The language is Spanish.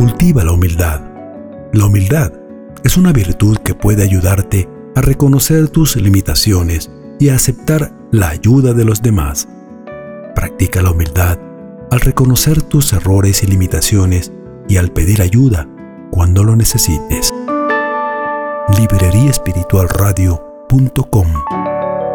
Cultiva la humildad. La humildad es una virtud que puede ayudarte a reconocer tus limitaciones y a aceptar la ayuda de los demás. Practica la humildad al reconocer tus errores y limitaciones y al pedir ayuda cuando lo necesites. libreriaespiritualradio.com